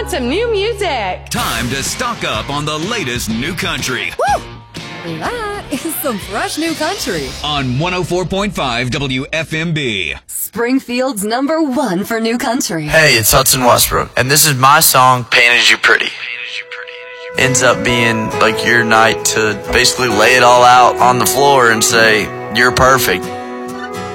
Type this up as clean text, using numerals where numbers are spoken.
want some new music. Time to stock up on the latest new country. Woo! That is some fresh new country. On 104.5 WFMB. Springfield's #1 for new country. Hey, it's Hudson Westbrook, and this is my song, Painted You Pretty. Ends up being like your night to basically lay it all out on the floor and say, you're perfect.